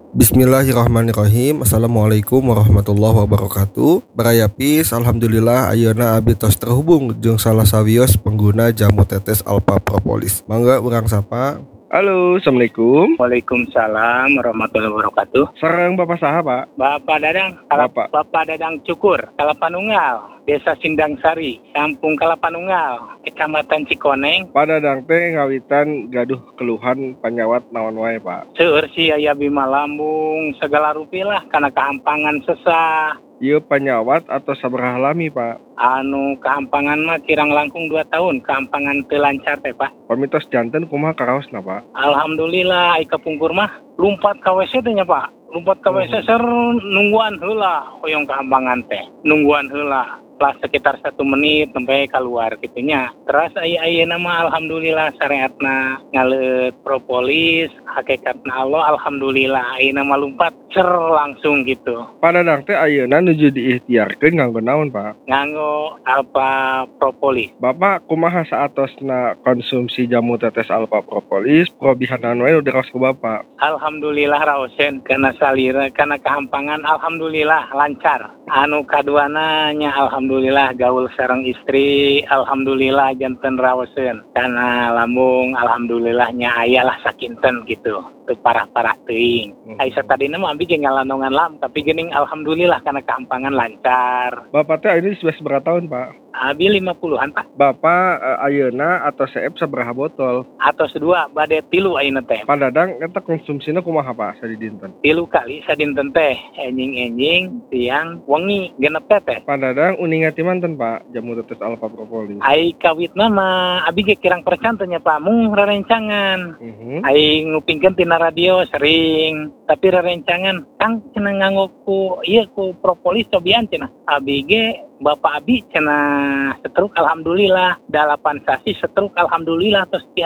Bismillahirrahmanirrahim. Assalamualaikum warahmatullahi wabarakatuh. Barayapis, alhamdulillah ayeuna abi tos terhubung jeung salah sawios pengguna jamu tetes Alpha Propolis. Mangga urang sapa. Halo, assalamualaikum. Waalaikumsalam warahmatullahi wabarakatuh. Sareng Bapak saha, Pak? Bapak Dadang, Bapak Dadang Cukur, Kalapanunggal, Desa Sindang Sari, Kampung Kalapanunggal, Kecamatan Cikoneng. Pada Dadang teh ngawitan gaduh keluhan panyawat naon wae, Pak? Seueur si aya bima lambung segala rupilah kana kahampangan sesah. Ieu panyawat atau sabaraha lami, Pak? Anu kahampangan mah kirang langkung 2 tahun, kahampangan teu lancar teh, Pak. Pamitos janten kumaha karaosna, Pak? Alhamdulillah ai kapungkur mah lumpat ka WC teh nya, Pak. Lumpat ka WC ser nungguan heula hoyong kahampangan teh. Nungguan heula. Lah sekitar 1 menit sampai keluar gitunya. Terus ayeuna mah alhamdulillah syariatna ngaleut propolis, hakikatna Allah alhamdulillah ayeuna mah lumpat cer langsung gitu. Pada Dadang teh ayeuna nuju diikhtiarkeun nganggo naon, Pak? Nganggo Alpha Propolis. Bapak kumaha saatosna konsumsi jamu tetes Alpha Propolis, probihanan wae nu diraos ku Bapak? Alhamdulillah raosen kana salira kana kahampangan alhamdulillah lancar. Anu kaduana nya alhamdulillah gaul sareng istri, alhamdulillah janten raosen. Kana lambung alhamdulillah nya aya lah sakinten gitu. Teu parah-parah teuing. Ai satadina mah abi ge ngalanongan lam, tapi geuning alhamdulillah kana kahampangan lancar. Bapak teh ini sudah seberapa tahun, Pak? Abi 50-an, Pak. Bapak ayeuna atau seep sabaraha botol? Atos 2 bade 3 ayeuna teh. Pada Dadang eta konsumsina kumaha, Pak, sadinten? 3 kali sadinten teh, enjing-enjing, siang, wengi, genep teh. Pada Dadang uningan ti manten, Pak, jamu tetes Alpha Propolis? Ai kawitna mah abi ge kirang percan teh nya, Pak, mung rerencangan. Ai ngupingkeun tina radio sering, tapi rerencangan Kang cenah nganggo ku ieu ku propolis cobian cenah. Abi ge Bapak abi cenah setruk alhamdulillah, 8 sasi setruk alhamdulillah, terus